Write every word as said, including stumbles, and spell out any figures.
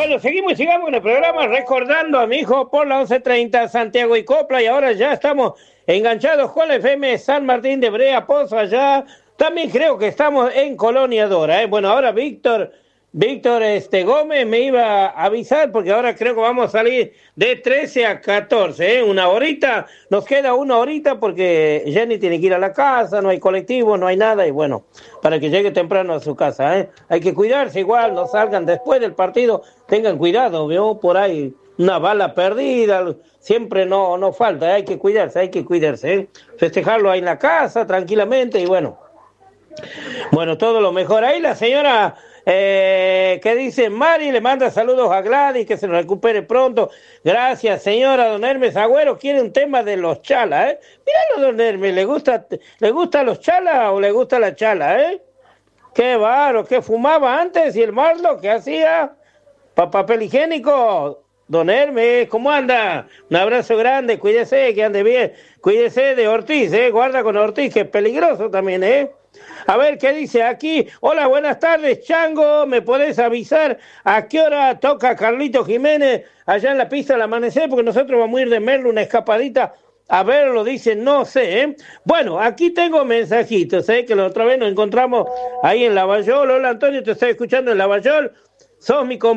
Bueno, seguimos y sigamos en el programa recordando a mi hijo por la once treinta Santiago y Copla, y ahora ya estamos enganchados con la F M San Martín de Brea, Pozo allá. También creo que estamos en Colonia Dora, ¿eh? Bueno, ahora Víctor, Víctor este, Gómez me iba a avisar porque ahora creo que vamos a salir de trece a catorce, ¿eh? Una horita, nos queda una horita porque Jenny tiene que ir a la casa, no hay colectivo, no hay nada, y bueno, para que llegue temprano a su casa, ¿eh? Hay que cuidarse igual, no salgan después del partido, tengan cuidado, veo por ahí una bala perdida, siempre no, no falta, ¿eh? Hay que cuidarse, hay que cuidarse, ¿eh? Festejarlo ahí en la casa, tranquilamente, y bueno, bueno, todo lo mejor. Ahí la señora eh, que dice Mari le manda saludos a Gladys, que se recupere pronto. Gracias, señora. Don Hermes Agüero quiere un tema de los chalas, ¿eh? Míralo, don Hermes, ¿le gusta, le gusta los chalas o le gusta la chala, eh? Qué baro, que fumaba antes y el Marlo, ¿qué hacía? Pa papel higiénico. Don Hermes, ¿cómo anda? Un abrazo grande, cuídese, que ande bien. Cuídese de Ortiz, ¿eh? Guarda con Ortiz, que es peligroso también, ¿eh? A ver, ¿qué dice aquí? Hola, buenas tardes, Chango. ¿Me podés avisar a qué hora toca Carlito Jiménez allá en la pista del amanecer? Porque nosotros vamos a ir de Merlo una escapadita a verlo, dice, no sé, ¿eh? Bueno, aquí tengo mensajitos, ¿eh? Que la otra vez nos encontramos ahí en Lavallol. Hola, Antonio, te estoy escuchando en Lavallol. Sos mi compañero.